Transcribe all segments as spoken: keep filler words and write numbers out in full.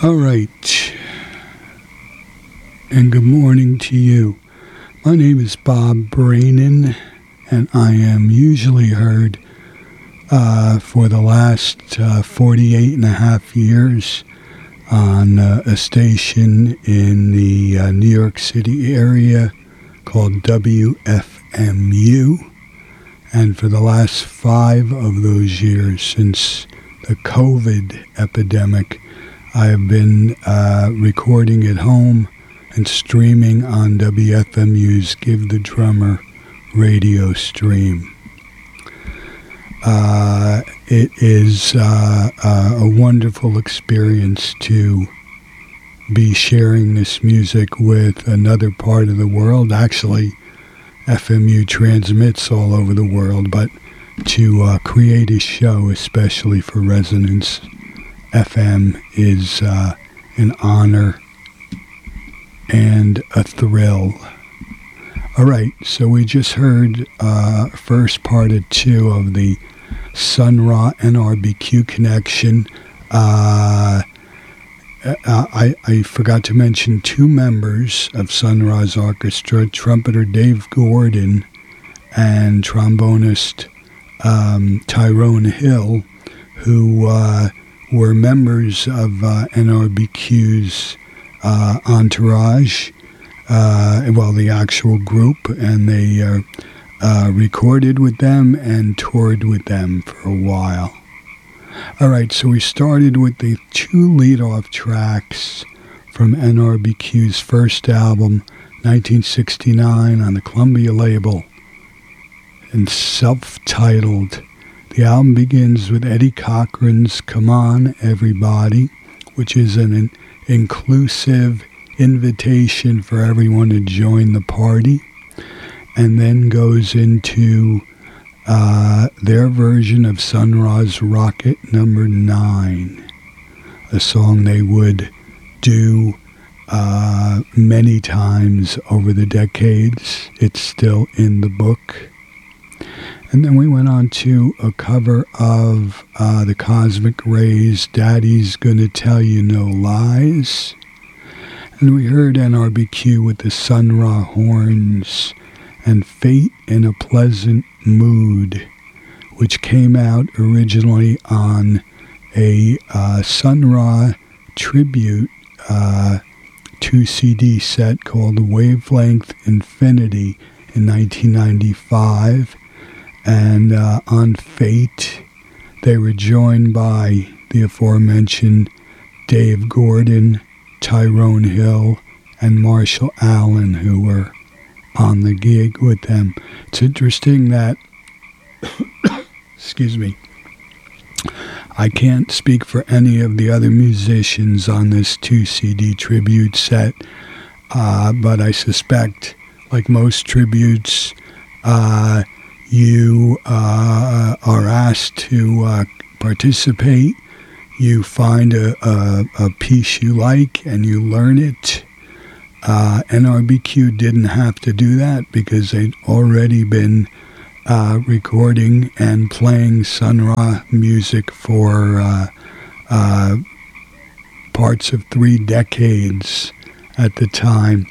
All right. And good morning to you. My name is Bob Brainin, and I am usually heard uh, for the last uh, forty-eight and a half years on uh, a station in the uh, New York City area called W F M U. And for the last five of those years, since the COVID epidemic, I have been uh, recording at home and streaming on W F M U's Give the Drummer radio stream. Uh, it is uh, uh, a wonderful experience to be sharing this music with another part of the world. Actually, F M U transmits all over the world, but to uh, create a show, especially for Resonance F M, is uh, an honor and a thrill. All right, so we just heard uh, first part of two of the Sun Ra N R B Q connection. Uh, I, I forgot to mention two members of Sun Ra's orchestra, trumpeter Dave Gordon and trombonist um, Tyrone Hill, who uh, were members of uh, N R B Q's uh, entourage, uh, well, the actual group, and they uh, uh, recorded with them and toured with them for a while. All right, so we started with the two lead-off tracks from N R B Q's first album, nineteen sixty-nine, on the Columbia label, and self-titled. The album begins with Eddie Cochran's Come On, Everybody, which is an, an inclusive invitation for everyone to join the party, and then goes into uh, their version of Sun Ra's Rocket Number Nine, a song they would do uh, many times over the decades. It's still in the book. And then we went on to a cover of uh, the Cosmic Rays, Daddy's Gonna Tell You No Lies. And we heard N R B Q with the Sun Ra horns and Fate in a Pleasant Mood, which came out originally on a uh, Sun Ra tribute uh, two C D set called Wavelength Infinity in nineteen ninety-five. And uh, on Fate, they were joined by the aforementioned Dave Gordon, Tyrone Hill, and Marshall Allen, who were on the gig with them. It's interesting that, excuse me, I can't speak for any of the other musicians on this two C D tribute set, uh, but I suspect, like most tributes, uh, you uh, are asked to uh, participate. You find a, a, a piece you like and you learn it. Uh, N R B Q didn't have to do that because they'd already been uh, recording and playing Sun Ra music for uh, uh, parts of three decades at the time.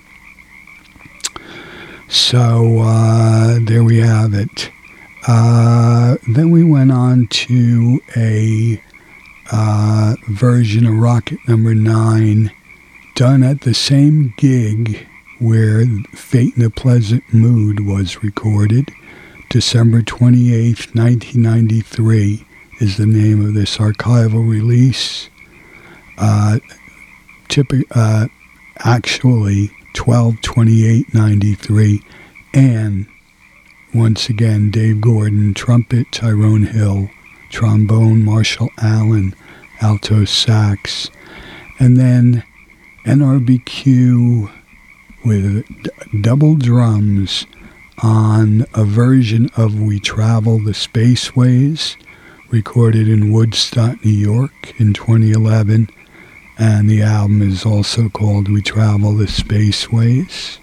So uh, there we have it. Uh, then we went on to a uh, version of Rocket Number Nine, done at the same gig where Fate in a Pleasant Mood was recorded. December twenty-eighth, nineteen ninety-three is the name of this archival release. Uh, typi- uh, actually, twelve twenty-eight ninety-three, and once again Dave Gordon, trumpet, Tyrone Hill, trombone, Marshall Allen, alto sax, and then N R B Q with d- double drums on a version of We Travel the Spaceways, recorded in Woodstock, New York in twenty eleven. And the album is also called We Travel the Spaceways.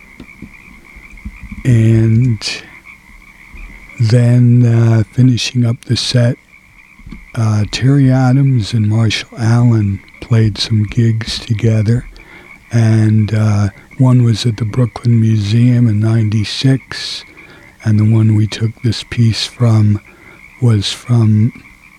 And then uh, finishing up the set, uh, Terry Adams and Marshall Allen played some gigs together, and uh, one was at the Brooklyn Museum in ninety-six, and the one we took this piece from was from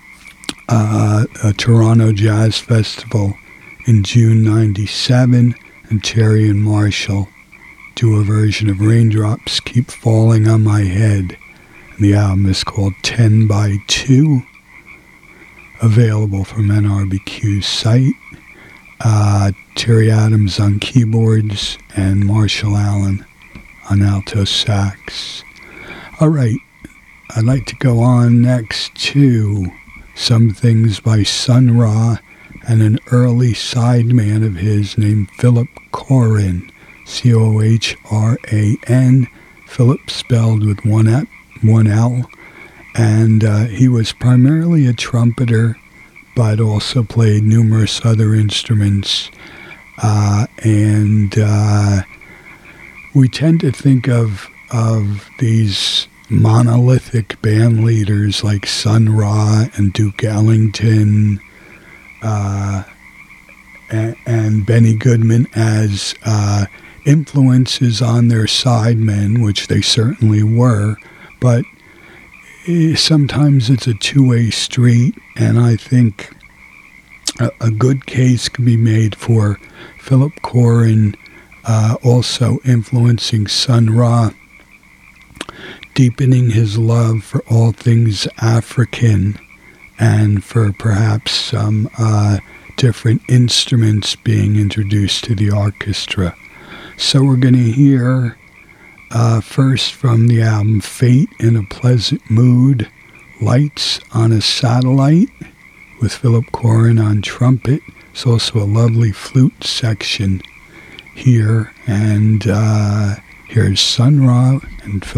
uh, a Toronto Jazz Festival in June ninety-seven, and Terry and Marshall do a version of Raindrops Keep Falling on My Head. And the album is called ten by two, available from N R B Q's site. Uh, Terry Adams on keyboards and Marshall Allen on alto sax. All right, I'd like to go on next to Some Things by Sun Ra and an early sideman of his named Philip Cohran, C O H R A N, Philip spelled with one L, one L, and uh, he was primarily a trumpeter, but also played numerous other instruments. Uh, and uh, we tend to think of of these monolithic band leaders like Sun Ra and Duke Ellington uh, and, and Benny Goodman as uh, influences on their sidemen, which they certainly were, but sometimes it's a two-way street, and I think a, a good case can be made for Philip Cohran uh, also influencing Sun Ra, deepening his love for all things African and for perhaps some uh, different instruments being introduced to the orchestra. So we're going to hear Uh, first from the album Fate in a Pleasant Mood, Lights on a Satellite, with Philip Cohran on trumpet. There's also a lovely flute section here, and uh, here's Sun Ra and Philip